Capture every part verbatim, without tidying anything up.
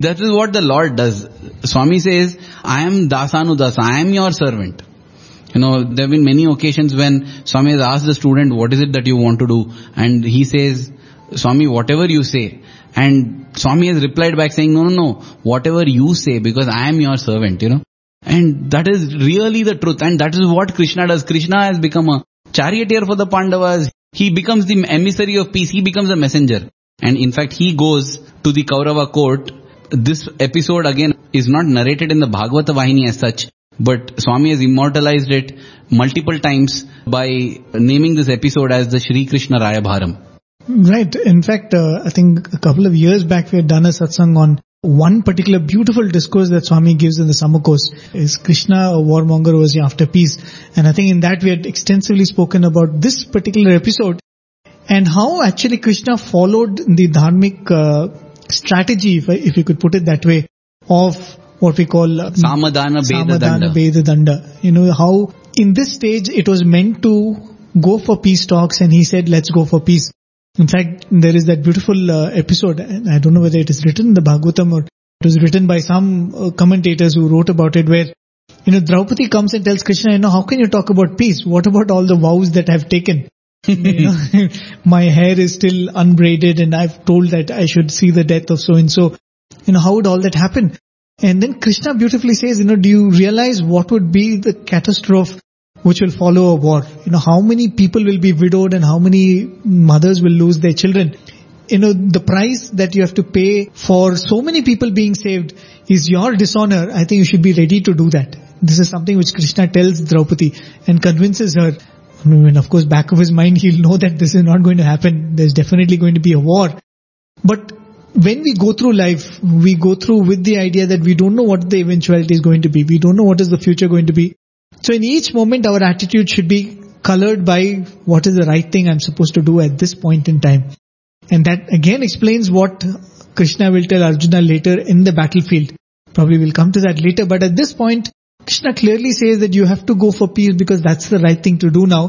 That is what the Lord does. Swami says, I am Dasanudasa, I am your servant. You know, there have been many occasions when Swami has asked the student, what is it that you want to do? And he says, Swami, whatever you say. And Swami has replied back saying, no, no, no, whatever you say, because I am your servant, you know. And that is really the truth. And that is what Krishna does. Krishna has become a charioteer for the Pandavas. He becomes the emissary of peace. He becomes a messenger. And in fact, he goes to the Kaurava court. This episode again is not narrated in the Bhagavata Vahini as such, but Swami has immortalized it multiple times by naming this episode as the Shri Krishna Rayabharam. Right. In fact, uh, I think a couple of years back we had done a satsang on one particular beautiful discourse that Swami gives in the summer course. Is Krishna a warmonger or was he after peace? And I think in that we had extensively spoken about this particular episode and how actually Krishna followed the dharmic uh, strategy, if, if you could put it that way, of what we call uh, Samadhana Beda Danda. Beda Danda. You know, how in this stage it was meant to go for peace talks and he said, let's go for peace. In fact, there is that beautiful uh, episode, and I don't know whether it is written in the Bhagavatam or it was written by some uh, commentators who wrote about it, where, you know, Draupadi comes and tells Krishna, you know, how can you talk about peace? What about all the vows that I've taken? You know, my hair is still unbraided and I've told that I should see the death of so-and-so. You know, how would all that happen? And then Krishna beautifully says, you know, do you realize what would be the catastrophe which will follow a war? You know, how many people will be widowed and how many mothers will lose their children? You know, the price that you have to pay for so many people being saved is your dishonor. I think you should be ready to do that. This is something which Krishna tells Draupadi and convinces her. I mean, of course, back of his mind, he'll know that this is not going to happen. There's definitely going to be a war. But when we go through life, we go through with the idea that we don't know what the eventuality is going to be. We don't know what is the future going to be. So in each moment, our attitude should be colored by what is the right thing I'm supposed to do at this point in time. And that again explains what Krishna will tell Arjuna later in the battlefield. Probably we'll come to that later. But at this point, Krishna clearly says that you have to go for peace because that's the right thing to do now.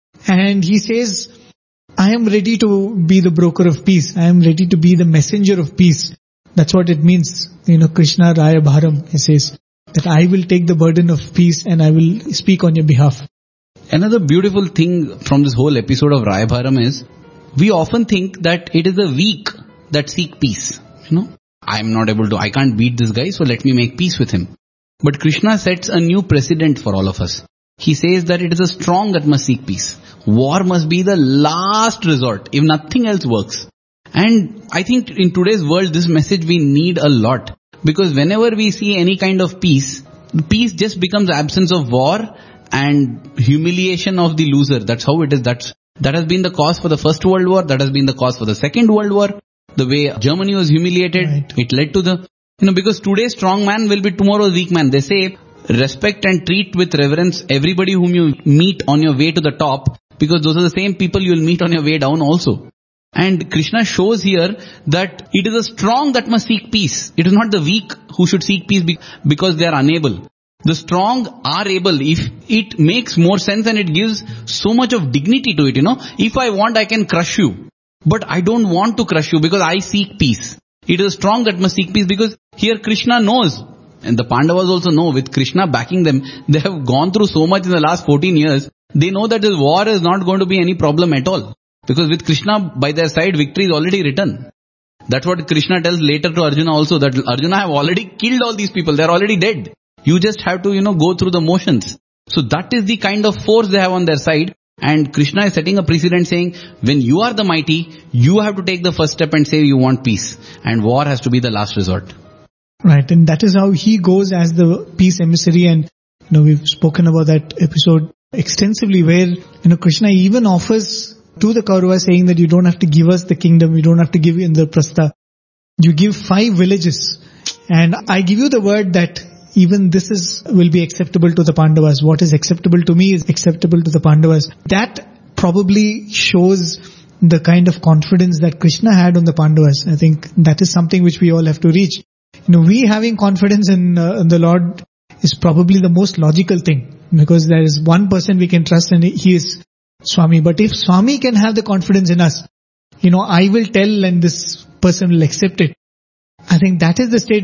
And he says, I am ready to be the broker of peace. I am ready to be the messenger of peace. That's what it means. You know, Krishna Raya Bharam, he says, that I will take the burden of peace and I will speak on your behalf. Another beautiful thing from this whole episode of Raya Bharam is, we often think that it is the weak that seek peace. You know, I am not able to, I can't beat this guy, so let me make peace with him. But Krishna sets a new precedent for all of us. He says that it is the strong that must seek peace. War must be the last resort if nothing else works. And I think in today's world, this message we need a lot. Because whenever we see any kind of peace, peace just becomes absence of war and humiliation of the loser. That's how it is. That's, that has been the cause for the First World War. That has been the cause for the Second World War. The way Germany was humiliated, right. It led to the, you know, because today's strong man will be tomorrow's weak man. They say, respect and treat with reverence everybody whom you meet on your way to the top, because those are the same people you will meet on your way down also. And Krishna shows here that it is the strong that must seek peace. It is not the weak who should seek peace because they are unable. The strong are able if it makes more sense and it gives so much of dignity to it, you know. If I want, I can crush you. But I don't want to crush you because I seek peace. It is strong that must seek peace because here Krishna knows. And the Pandavas also know, with Krishna backing them, they have gone through so much in the last fourteen years. They know that this war is not going to be any problem at all. Because with Krishna by their side, victory is already written. That's what Krishna tells later to Arjuna also, that Arjuna have already killed all these people. They are already dead. You just have to, you know, go through the motions. So that is the kind of force they have on their side. And Krishna is setting a precedent saying, when you are the mighty, you have to take the first step and say you want peace. And war has to be the last resort. Right, and that is how he goes as the peace emissary. And, you know, we've spoken about that episode extensively where, you know, Krishna even offers to the Kauravas saying that you don't have to give us the kingdom, you don't have to give Indraprastha. You give five villages. And I give you the word that even this is will be acceptable to the Pandavas. What is acceptable to me is acceptable to the Pandavas. That probably shows the kind of confidence that Krishna had on the Pandavas. I think that is something which we all have to reach. You know, we having confidence in, uh, in the Lord is probably the most logical thing, because there is one person we can trust and he is Swami. But if Swami can have the confidence in us, you know, I will tell and this person will accept it. I think that is the state